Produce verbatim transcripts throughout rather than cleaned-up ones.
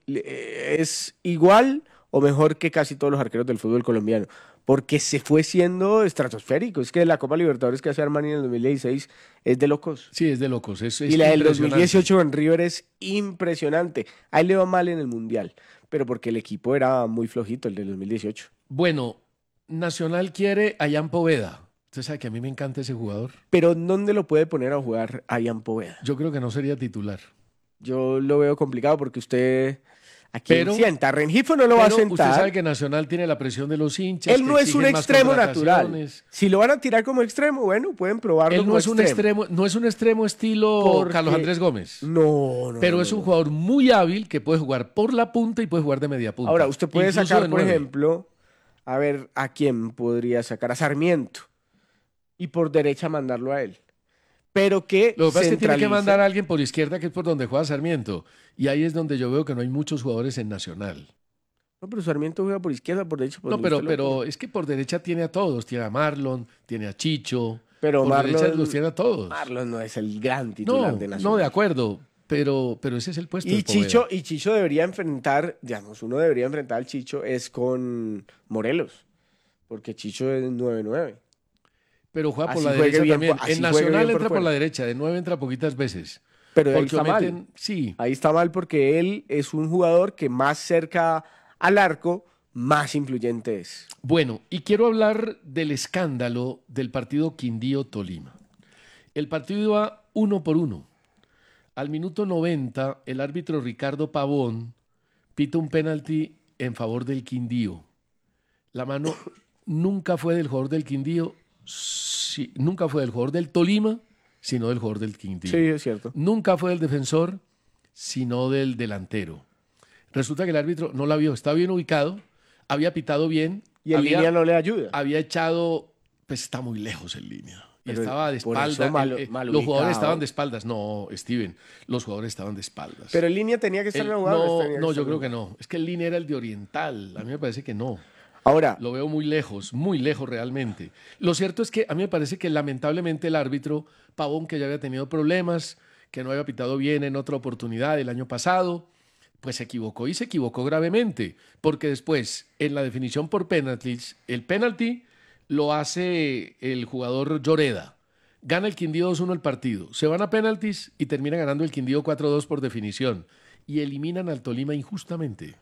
es igual o mejor que casi todos los arqueros del fútbol colombiano, porque se fue siendo estratosférico. Es que la Copa Libertadores que hace Armani en el dos mil dieciséis es de locos. Sí, es de locos. Es, es y la del dos mil impresionante. dieciocho en River es impresionante. Ahí le va mal en el Mundial, pero porque el equipo era muy flojito, el del dos mil dieciocho. Bueno, Nacional quiere a Jan Poveda. Usted sabe que a mí me encanta ese jugador. Pero ¿dónde lo puede poner a jugar a Jan Poveda? Yo creo que no sería titular. Yo lo veo complicado porque usted... ¿A quién Pero- sienta? Rengifo no lo va a Pero usted sentar. sabe que Nacional tiene la presión de los hinchas. Él que no es un exigen más extremo natural. contrataciones. Si lo van a tirar como extremo, bueno, pueden probarlo Él como no es un extremo, no es un extremo estilo Porque- Carlos Andrés Gómez. No, no. Pero no, es un no. jugador muy hábil que puede jugar por la punta y puede jugar de media punta. Ahora, usted puede Incluso sacar, de por nueve. ejemplo, a ver, ¿a quién podría sacar? A Sarmiento. Y por derecha mandarlo a él. Pero que Lo que pasa es que tiene que centralice. mandar a alguien por izquierda, que es por donde juega Sarmiento. Y ahí es donde yo veo que no hay muchos jugadores en Nacional. No, pero Sarmiento juega por izquierda, por derecha. Por No, donde pero, usted lo pero ponga. es que por derecha tiene a todos. Tiene a Marlon, tiene a Chicho. Pero por derecha Marlon, los tiene a todos. Marlon no es el gran titular no, de Nacional. no, de acuerdo. Pero, pero ese es el puesto. Y de Poveda. Chicho, y Chicho debería enfrentar, digamos, uno debería enfrentar al Chicho es con Morelos. Porque Chicho es nueve nueve. Pero juega por Así la juegue derecha bien también. por- así En juegue Nacional bien por entra por, fuera. la derecha, de nueve entra poquitas veces. Pero ahí Porque está mal. meten, sí, Ahí está mal porque él es un jugador que más cerca al arco, más influyente es. bueno, y quiero hablar del escándalo del partido Quindío-Tolima. El partido iba uno por uno. Al minuto noventa, el árbitro Ricardo Pavón pita un penalti en favor del Quindío. La mano nunca fue del jugador del Quindío, sí, nunca fue del jugador del Tolima, sino del jugador del Quindío. Sí, es cierto. Nunca fue del defensor, sino del delantero. Resulta que el árbitro no la vio, estaba bien ubicado, había pitado bien, Y en había, línea no le ayuda. había echado, pues está muy lejos en línea. Y Pero estaba de por eso espaldas. mal- el- eh, mal los jugadores ubicado. estaban de espaldas. No, Steven, los jugadores estaban de espaldas. Pero en línea tenía que estar El- en la jugada. no, tenía no, estar yo en creo la que jugada. no. Es que el línea era el de Oriental. A mí me parece que no. Ahora, Lo veo muy lejos, muy lejos realmente. Lo cierto es que a mí me parece que lamentablemente el árbitro, Pavón, que ya había tenido problemas, que no había pitado bien en otra oportunidad el año pasado, pues se equivocó y se equivocó gravemente, porque después, en la definición por penaltis, el penalti lo hace el jugador Lloreda. Gana el Quindío dos uno el partido. Se van a penaltis y termina ganando el Quindío cuatro dos por definición. Y eliminan al Tolima injustamente.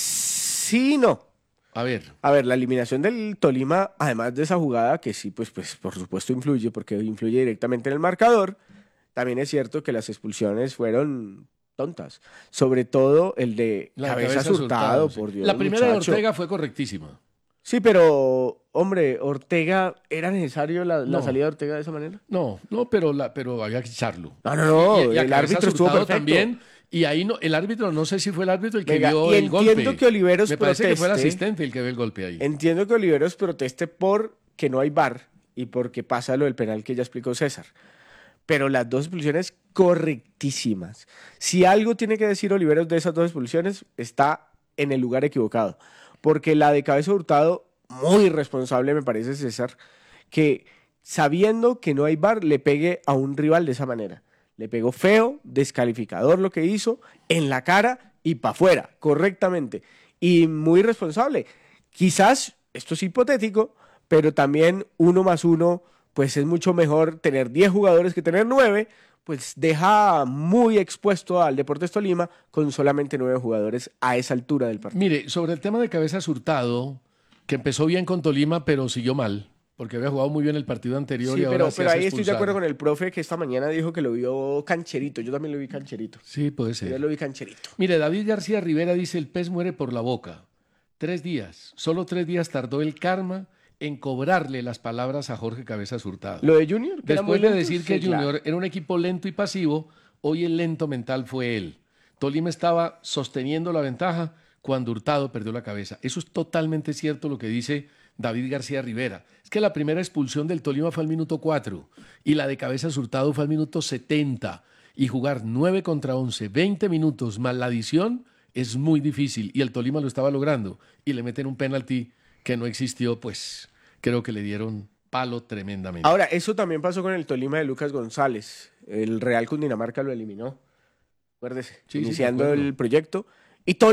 sí, no. A ver, A ver, la eliminación del Tolima, además de esa jugada, que sí, pues, pues por supuesto influye, porque influye directamente en el marcador, también es cierto que las expulsiones fueron tontas. Sobre todo el de la de Cabeza Cabezas Hurtado, sí. por Dios. La primera muchacho. de Ortega fue correctísima. Sí, pero, hombre, Ortega, ¿era necesario la, la No. salida de Ortega de esa manera? No, no, pero, la, pero había que echarlo. No, no, no, Y- y a el Cabezas árbitro estuvo Hurtado perfecto. también. Y ahí no, el árbitro, no sé si fue el árbitro el que Venga, vio y el golpe. entiendo que Oliveros Me parece que fue el proteste. asistente el que ve el golpe ahí. Entiendo que Oliveros proteste porque no hay V A R y porque pasa lo del penal que ya explicó César. Pero las dos expulsiones correctísimas. Si algo tiene que decir Oliveros de esas dos expulsiones, está en el lugar equivocado. Porque la de Cabeza Hurtado, muy responsable me parece César, que sabiendo que no hay V A R, le pegue a un rival de esa manera. Le pegó feo, descalificador lo que hizo, en la cara y para afuera, correctamente. Y muy responsable. Quizás, esto es hipotético, pero también uno más uno, pues es mucho mejor tener diez jugadores que tener nueve, pues deja muy expuesto al Deportes Tolima con solamente nueve jugadores a esa altura del partido. Mire, sobre el tema de Cabezas Hurtado, que empezó bien con Tolima, pero siguió mal, porque había jugado muy bien el partido anterior Sí, y ahora pero, se pero hace ahí estoy de expulsar. acuerdo con el profe que esta mañana dijo que lo vio cancherito. Yo también lo vi cancherito. Sí, puede Yo ser. lo vi cancherito. Mire, David García Rivera dice, el pez muere por la boca. Tres días, solo tres días tardó el karma en cobrarle las palabras a Jorge Cabezas Hurtado. Lo de Junior, que era muy Después de lento, decir que sí, claro. Junior era un equipo lento y pasivo, hoy el lento mental fue él. Tolima estaba sosteniendo la ventaja cuando Hurtado perdió la cabeza. Eso es totalmente cierto lo que dice David García Rivera. Es que la primera expulsión del Tolima fue al minuto cuatro y la de Cabezas Hurtado fue al minuto setenta. Y jugar nueve contra once, veinte minutos más la adición es muy difícil y el Tolima lo estaba logrando y le meten un penalti que no existió, pues creo que le dieron palo tremendamente. Ahora, eso también pasó con el Tolima de Lucas González. El Real Cundinamarca lo eliminó. Acuérdese, Sí, sí, me iniciando acuerdo. el proyecto. Y